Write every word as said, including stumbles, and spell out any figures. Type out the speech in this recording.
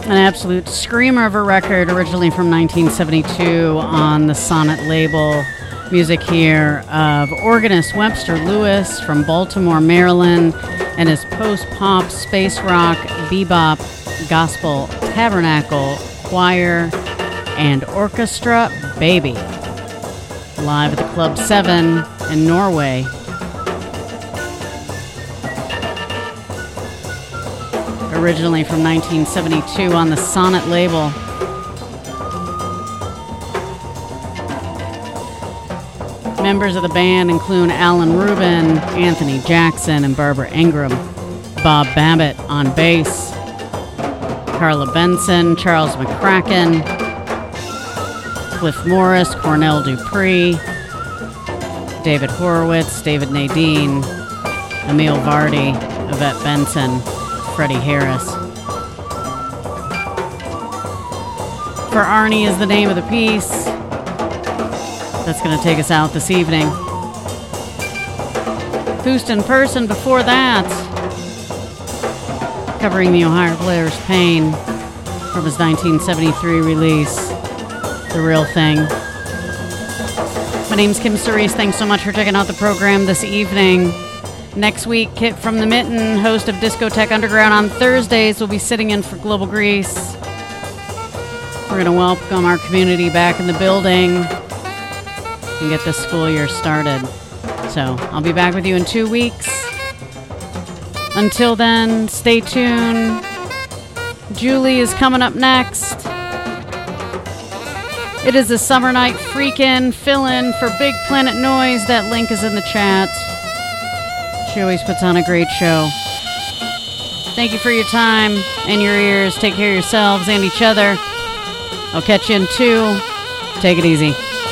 An absolute screamer of a record, originally from nineteen seventy-two on the Sonnet label. Music here of organist Webster Lewis from Baltimore, Maryland, and his post-pop, space rock, bebop, gospel, tabernacle, choir, and orchestra, Baby. Live at the Club seven in Norway. Originally from nineteen seventy-two on the Sonnet label. Members of the band include Alan Rubin, Anthony Jackson, and Barbara Ingram. Bob Babbitt on bass. Carla Benson, Charles McCracken, Cliff Morris, Cornell Dupree, David Horowitz, David Nadine, Emil Vardy, Yvette Benson, Freddie Harris. For Arnie is the name of the piece. That's going to take us out this evening. Houston Person before that, covering the Ohio Players' Pain from his nineteen seventy-three release, The Real Thing. My name's Kim Cerise. Thanks so much for checking out the program this evening. Next week, Kit from the Mitten, host of Discotheque Underground on Thursdays, will be sitting in for Global Grease. We're going to welcome our community back in the building and get this school year started. So I'll be back with you in two weeks. Until then, stay tuned. Julie is coming up next. It is a summer night freakin' fill-in for Big Planet Noise. That link is in the chat. She always puts on a great show. Thank you for your time and your ears. Take care of yourselves and each other. I'll catch you in two. Take it easy.